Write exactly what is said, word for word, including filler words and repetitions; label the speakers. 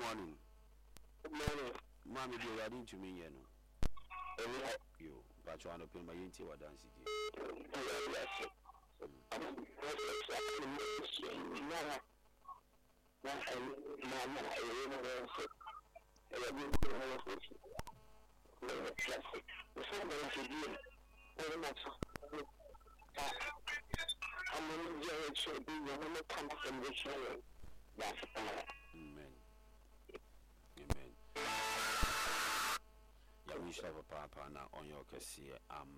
Speaker 1: morning.
Speaker 2: Good morning.
Speaker 1: Mommy, do you ready to me?
Speaker 2: Yeah.
Speaker 1: You, but you want to pay my inti wa dance it.
Speaker 2: Yes. I'm going to say, no, no, no, no, Amen.
Speaker 1: Amen. Ya wish of a papa na on your case. Um